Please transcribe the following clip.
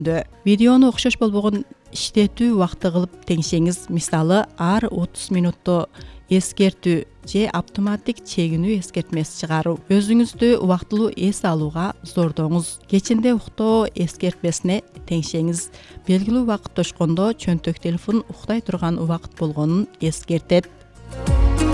Видеону окшош болбогон иштетүү убакты кылып теңшеңиз. Мисалы, ар 30 минутта эскертүү же автоматтик чегинүү эскертмеси чыгаруу. Өзүңүздү убактылуу эс алууга зордоңуз. Кечинде уктоо эскертмесине теңшеңиз. Белгилүү убакыт тошкондо чөнтөк телефон уктай турган убакыт болгонун эскертет.